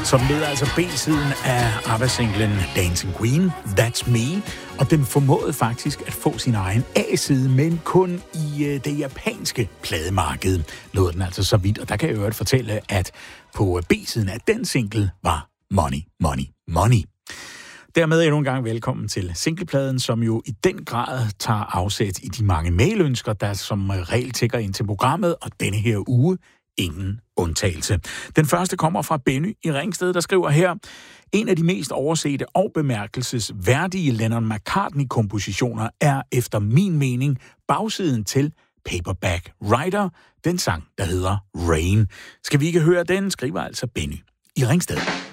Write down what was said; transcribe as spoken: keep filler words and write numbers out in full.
Som leder altså B-siden af ABBA-singlen Dancing Queen, That's Me, og den formåede faktisk at få sin egen A-side, men kun i øh, det japanske plademarked nåede den altså så vidt, og der kan jeg jo fortælle, at på B-siden af den single var Money, Money, Money. Dermed endnu en gang velkommen til singlepladen, som jo i den grad tager afsæt i de mange mailønsker, der som regel tækker ind til programmet, og denne her uge ingen undtagelse. Den første kommer fra Benny i Ringsted, der skriver her: en af de mest oversete og bemærkelsesværdige Lennon-McCartney-kompositioner er efter min mening bagsiden til Paperback Writer, den sang, der hedder Rain. Skal vi ikke høre den, skriver altså Benny i Ringsted.